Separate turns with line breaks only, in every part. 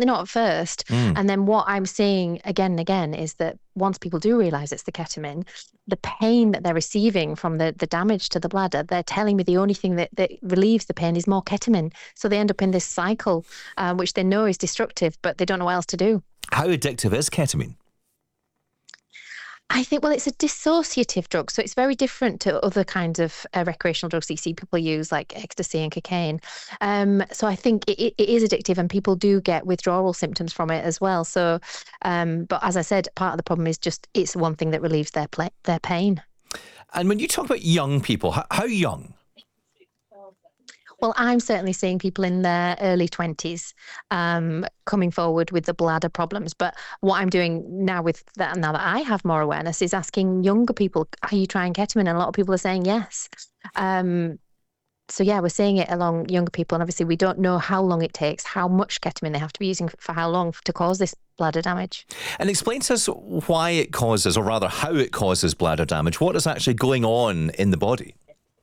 certainly not at first. And then what I'm seeing again and again is that once people do realise it's the ketamine, the pain that they're receiving from the damage to the bladder, they're telling me the only thing that relieves the pain is more ketamine. So they end up in this cycle, which they know is destructive, but they don't know what else to do.
How addictive is ketamine?
I think, well, it's a dissociative drug, so it's very different to other kinds of recreational drugs that you see people use, like ecstasy and cocaine. So I think it is addictive, and people do get withdrawal symptoms from it as well. So, but as I said, part of the problem is just it's one thing that relieves their pain.
And when you talk about young people, how young?
Well, I'm certainly seeing people in their early 20s coming forward with the bladder problems. But what I'm doing now with that, now that I have more awareness, is asking younger people, are you trying ketamine? And a lot of people are saying yes. So yeah, we're seeing it along younger people. And obviously we don't know how long it takes, how much ketamine they have to be using for how long to cause this bladder damage.
And explain to us why it causes, or rather how it causes bladder damage. What is actually going on in the body?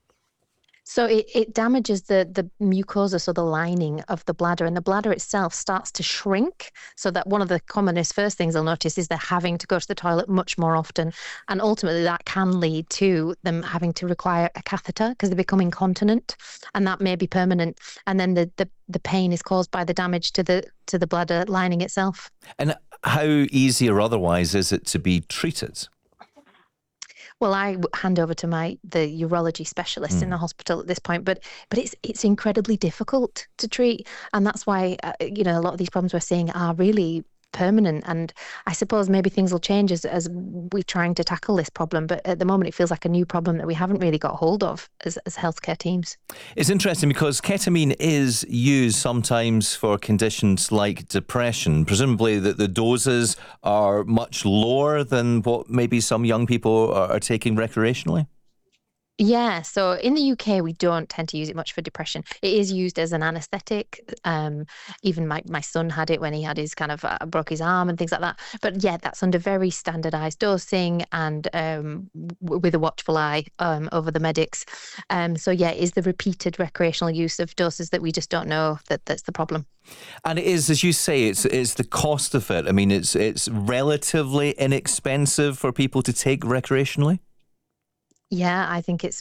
So it damages the mucosa, so the lining of the bladder, and the bladder itself starts to shrink, so that one of the commonest first things they'll notice is they're having to go to the toilet much more often. And ultimately that can lead to them having to require a catheter because they become incontinent, and that may be permanent. And then the pain is caused by the damage to the bladder lining itself. And
how easy or otherwise is it to be treated?
Well, I hand over to the urology specialist in the hospital at this point, but it's incredibly difficult to treat, and that's why a lot of these problems we're seeing are really permanent. And I suppose maybe things will change as we're trying to tackle this problem, but at the moment it feels like a new problem that we haven't really got hold of as healthcare teams.
It's interesting because ketamine is used sometimes for conditions like depression. Presumably that the doses are much lower than what maybe some young people are taking recreationally.
Yeah, so in the UK, we don't tend to use it much for depression. It is used as an anaesthetic. Even my son had it when he had his kind of broke his arm and things like that. But yeah, that's under very standardised dosing and with a watchful eye over the medics. So yeah, it is the repeated recreational use of doses that we just don't know that's the problem.
And it is, as you say, it's the cost of it. I mean, it's relatively inexpensive for people to take recreationally.
Yeah, I think it's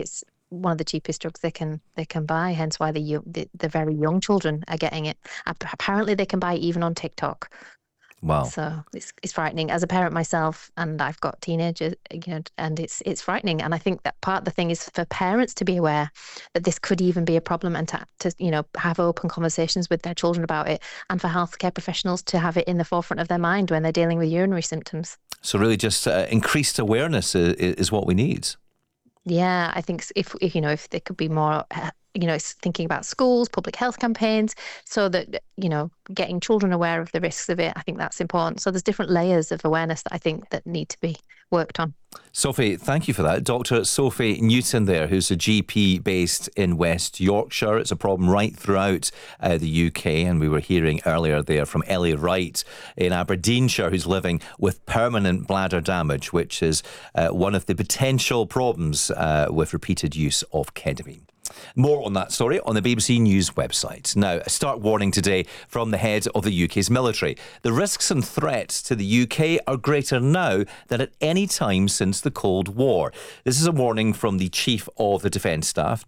one of the cheapest drugs they can buy. Hence why the very young children are getting it. Apparently, they can buy it even on TikTok.
Wow!
So it's frightening. As a parent myself, and I've got teenagers, and it's frightening. And I think that part of the thing is for parents to be aware that this could even be a problem, and to have open conversations with their children about it, and for healthcare professionals to have it in the forefront of their mind when they're dealing with urinary symptoms.
So really, just increased awareness is what we need.
Yeah, I think if there could be more, thinking about schools, public health campaigns, so that, getting children aware of the risks of it, I think that's important. So there's different layers of awareness that I think that need to be worked on.
Sophie, thank you for that. Dr. Sophie Newton there, who's a GP based in West Yorkshire. It's a problem right throughout the UK, and we were hearing earlier there from Ellie Wright in Aberdeenshire, who's living with permanent bladder damage, which is one of the potential problems with repeated use of ketamine. More on that story on the BBC News website. Now, a stark warning today from the head of the UK's military. The risks and threats to the UK are greater now than at any time since the Cold War. This is a warning from the Chief of the Defence Staff,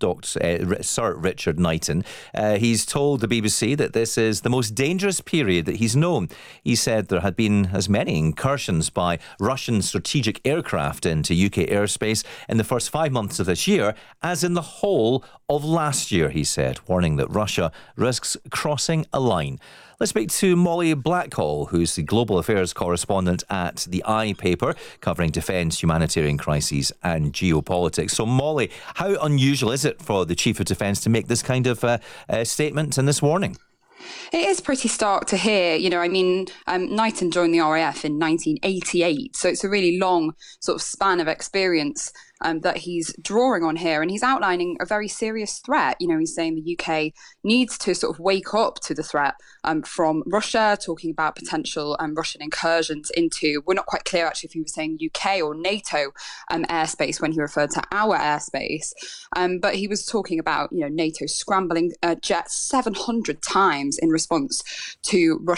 Sir Richard Knighton. He's told the BBC that this is the most dangerous period that he's known. He said there had been as many incursions by Russian strategic aircraft into UK airspace in the first 5 months of this year as in the whole of last year, he said, warning that Russia risks crossing a line. Let's speak to Molly Blackhall, who's the global affairs correspondent at the iPaper, covering defence, humanitarian crises and geopolitics. So, Molly, how unusual is it for the Chief of Defence to make this kind of statement and this warning?
It is pretty stark to hear. Knighton joined the RAF in 1988, so it's a really long sort of span of experience that he's drawing on here, and he's outlining a very serious threat. He's saying the UK needs to sort of wake up to the threat from Russia, talking about potential Russian incursions into, we're not quite clear actually if he was saying UK or NATO airspace when he referred to our airspace, but he was talking about NATO scrambling jets 700 times in response to Russia